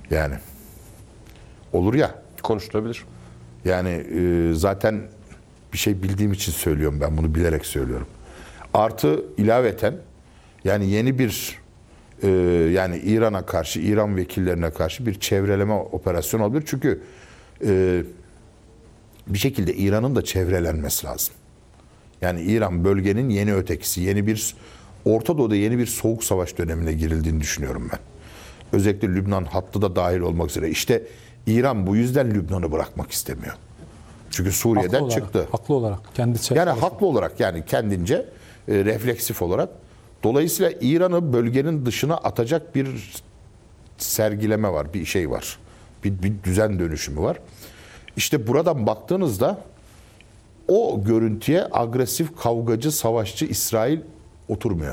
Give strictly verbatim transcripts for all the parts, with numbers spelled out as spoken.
Yani olur ya. Konuşulabilir. Yani e, zaten bir şey bildiğim için söylüyorum, ben bunu bilerek söylüyorum. Artı ilaveten yani yeni bir e, yani İran'a karşı, İran vekillerine karşı bir çevreleme operasyonu olabilir. Çünkü e, bir şekilde İran'ın da çevrelenmesi lazım. Yani İran bölgenin yeni ötekisi, yeni bir Orta Doğu'da yeni bir soğuk savaş dönemine girildiğini düşünüyorum ben. Özellikle Lübnan hattı da dahil olmak üzere. İşte İran bu yüzden Lübnan'ı bırakmak istemiyor. Çünkü Suriye'den Haklı olarak, çıktı. Haklı olarak. Kendi Yani haklı olarak, yani kendince e, refleksif olarak. Dolayısıyla İran'ı bölgenin dışına atacak bir sergileme var, bir şey var. Bir, bir düzen dönüşümü var. İşte buradan baktığınızda o görüntüye agresif, kavgacı, savaşçı İsrail oturmuyor.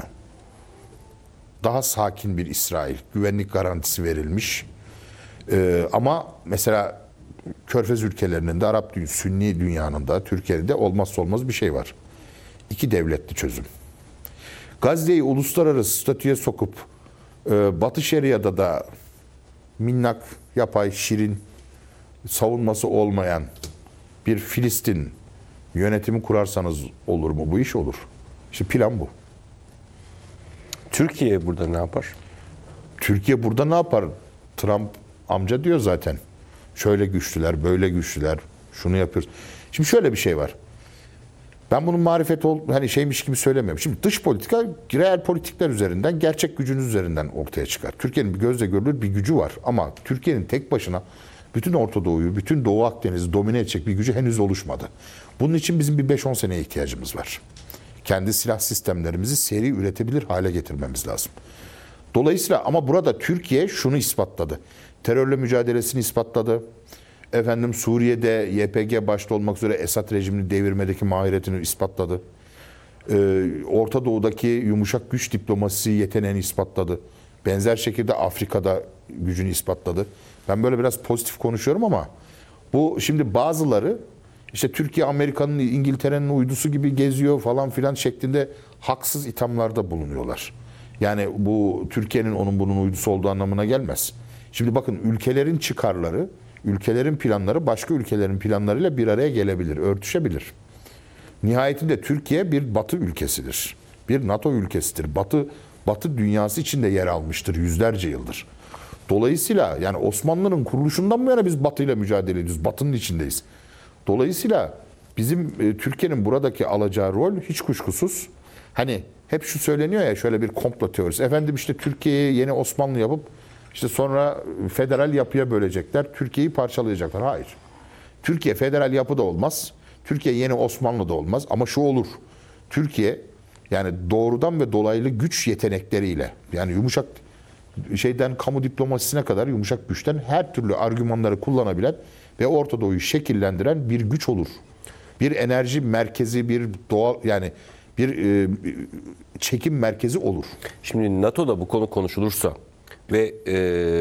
Daha sakin bir İsrail. Güvenlik garantisi verilmiş. Ee, ama mesela Körfez ülkelerinin de, Arap dünya, Sünni dünyanın da, Türkiye'de de olmazsa olmaz bir şey var. İki devletli çözüm. Gazze'yi uluslararası statüye sokup e, Batı Şeria'da da minnak, yapay, şirin, savunması olmayan bir Filistin yönetimi kurarsanız olur mu? Bu iş olur. İşte plan bu. Türkiye burada ne yapar? Türkiye burada ne yapar? Trump amca diyor zaten. Şöyle güçlüler, böyle güçlüler, şunu yapıyoruz. Şimdi şöyle bir şey var. Ben bunun marifet ol, hani şeymiş gibi söylemiyorum. Şimdi dış politika reel politikler üzerinden, gerçek gücünüz üzerinden ortaya çıkar. Türkiye'nin bir gözle görülür bir gücü var ama Türkiye'nin tek başına bütün Orta Doğu'yu, bütün Doğu Akdeniz'i domine edecek bir gücü henüz oluşmadı. Bunun için bizim bir beş on seneye ihtiyacımız var. Kendi silah sistemlerimizi seri üretebilir hale getirmemiz lazım. Dolayısıyla ama burada Türkiye şunu ispatladı. Terörle mücadelesini ispatladı. Efendim Suriye'de Y P G başta olmak üzere Esad rejimini devirmedeki mahiretini ispatladı. Ee, Orta Doğu'daki yumuşak güç diplomasisi yeteneğini ispatladı. Benzer şekilde Afrika'da gücünü ispatladı. Ben böyle biraz pozitif konuşuyorum ama bu şimdi bazıları işte Türkiye Amerika'nın, İngiltere'nin uydusu gibi geziyor falan filan şeklinde haksız ithamlarda bulunuyorlar. Yani bu Türkiye'nin onun bunun uydusu olduğu anlamına gelmez. Şimdi bakın ülkelerin çıkarları, ülkelerin planları başka ülkelerin planlarıyla bir araya gelebilir, örtüşebilir. Nihayetinde Türkiye bir Batı ülkesidir. Bir NATO ülkesidir. Batı Batı dünyası içinde yer almıştır yüzlerce yıldır. Dolayısıyla yani Osmanlı'nın kuruluşundan bu yana biz Batı ile mücadele ediyoruz. Batı'nın içindeyiz. Dolayısıyla bizim e, Türkiye'nin buradaki alacağı rol hiç kuşkusuz, hani hep şu söyleniyor ya, şöyle bir komplo teorisi. Efendim işte Türkiye'yi yeni Osmanlı yapıp işte sonra federal yapıya bölecekler. Türkiye'yi parçalayacaklar. Hayır. Türkiye federal yapı da olmaz. Türkiye yeni Osmanlı da olmaz. Ama şu olur. Türkiye yani doğrudan ve dolaylı güç yetenekleriyle, yani yumuşak şeyden kamu diplomasisine kadar yumuşak güçten her türlü argümanları kullanabilen ve Orta Doğu'yu şekillendiren bir güç olur. Bir enerji merkezi, bir doğal yani bir e, çekim merkezi olur. Şimdi NATO'da bu konu konuşulursa ve e,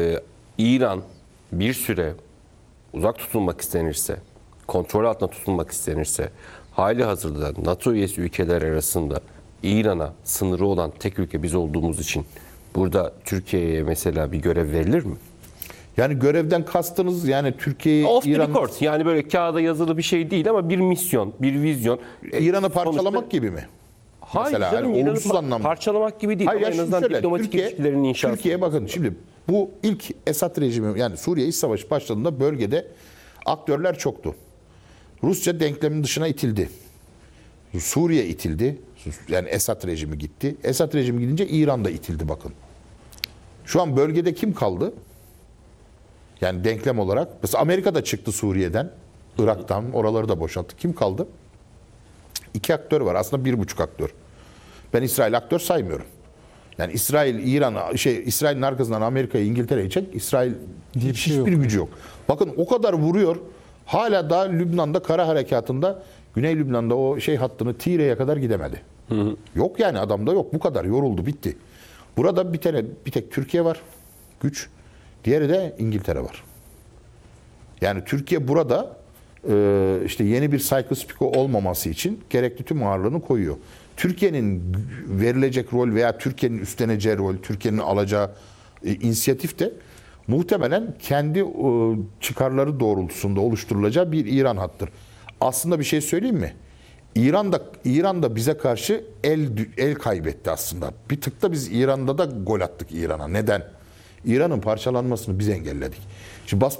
İran bir süre uzak tutulmak istenirse, kontrol altına tutulmak istenirse, hali hazırda NATO üyesi ülkeler arasında İran'a sınırı olan tek ülke biz olduğumuz için burada Türkiye'ye mesela bir görev verilir mi? Yani görevden kastınız yani Türkiye'yi, Off the İran, record. Yani böyle kağıda yazılı bir şey değil ama bir misyon, bir vizyon. İran'ı parçalamak Sonuçta, gibi mi? hayır Mesela canım, yani İran'ı olumsuz pa- anlamda. parçalamak gibi değil. Hayır, Ama ya en şimdi azından şöyle, diplomatik Türkiye, ilişkilerin inşası. Türkiye bakın şimdi bu ilk Esad rejimi yani Suriye İç Savaşı başladığında bölgede aktörler çoktu. Rusya denklemin dışına itildi. Suriye itildi. Yani Esad rejimi gitti. Esad rejimi gidince İran da itildi bakın. Şu an bölgede kim kaldı? Yani denklem olarak. Mesela Amerika da çıktı Suriye'den. Irak'tan. Oraları da boşalttı. Kim kaldı? İki aktör var. Aslında bir buçuk aktör. Ben İsrail aktör saymıyorum. Yani İsrail, İran, şey İsrail'in arkasından Amerika'yı, İngiltere'yi çek. İsrail Diye bir şey hiçbir yok. gücü yok. Bakın o kadar vuruyor. Hala daha Lübnan'da kara harekatında Güney Lübnan'da o şey hattını Tire'ye kadar gidemedi. Hı hı. Yok yani adamda yok. Bu kadar yoruldu, bitti. Burada bir tane bir tek Türkiye var. Güç. Diğeri de İngiltere var. Yani Türkiye burada e, işte yeni bir Sykes-Picot olmaması için gerekli tüm ağırlığını koyuyor. Türkiye'nin verilecek rol veya Türkiye'nin üstleneceği rol, Türkiye'nin alacağı e, inisiyatif de muhtemelen kendi e, çıkarları doğrultusunda oluşturulacağı bir İran hattır. Aslında bir şey söyleyeyim mi? İran da İran da bize karşı el el kaybetti aslında. Bir tıkta biz İran'da da gol attık İran'a. Neden? İran'ın parçalanmasını biz engelledik. Şimdi bas